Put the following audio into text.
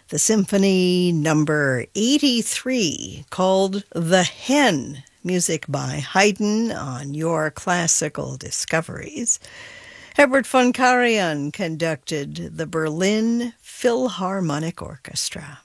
the Symphony number 83 called The Hen, music by Haydn on Your Classical Discoveries. Herbert von Karajan conducted the Berlin Philharmonic Orchestra.